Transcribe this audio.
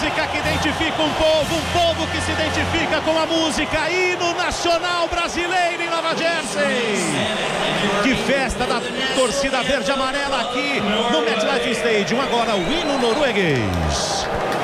música que identifica um povo que se identifica com a música, hino nacional brasileiro em Nova Jersey. Que festa da torcida verde e amarela aqui no MetLife Stadium. Agora o hino norueguês.